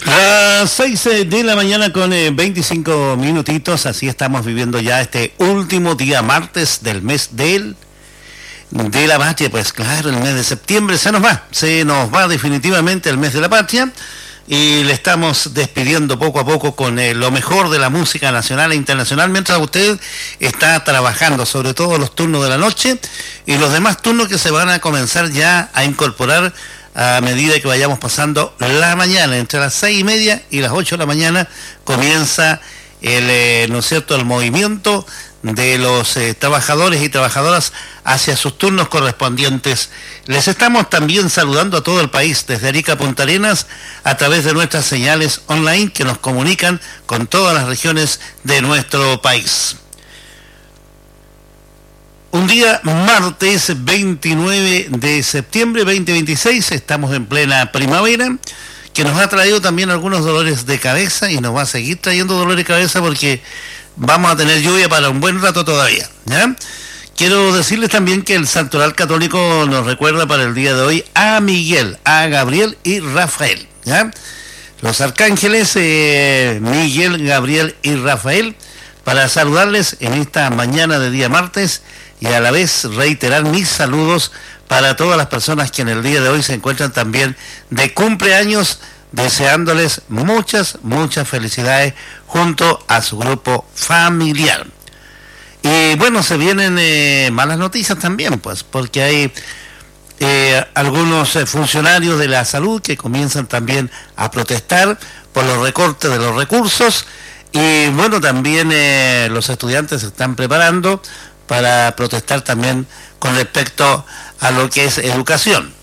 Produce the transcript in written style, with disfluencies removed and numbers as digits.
Las 6 de la mañana con 25 minutitos, así estamos viviendo ya este último día martes del mes de la patria. Pues claro, el mes de septiembre se nos va definitivamente el mes de la patria y le estamos despidiendo poco a poco con lo mejor de la música nacional e internacional, mientras usted está trabajando, sobre todo los turnos de la noche y los demás turnos que se van a comenzar ya a incorporar a medida que vayamos pasando la mañana. Entre las 6:30 y las 8 de la mañana comienza ¿no es cierto?, el movimiento de los trabajadores y trabajadoras hacia sus turnos correspondientes. Les estamos también saludando a todo el país, desde Arica a Punta Arenas, a través de nuestras señales online que nos comunican con todas las regiones de nuestro país. Un día martes 29 de septiembre 2026, estamos en plena primavera, que nos ha traído también algunos dolores de cabeza y nos va a seguir trayendo dolores de cabeza porque vamos a tener lluvia para un buen rato todavía, ¿ya? Quiero decirles también que el Santoral Católico nos recuerda para el día de hoy a Miguel, a Gabriel y Rafael, ¿ya? Los arcángeles Miguel, Gabriel y Rafael, para saludarles en esta mañana de día martes y a la vez reiterar mis saludos para todas las personas que en el día de hoy se encuentran también de cumpleaños, deseándoles muchas felicidades junto a su grupo familiar. Y bueno, se vienen malas noticias también, pues, porque hay algunos funcionarios de la salud que comienzan también a protestar por los recortes de los recursos y bueno, también los estudiantes se están preparando para protestar también con respecto a lo que es educación.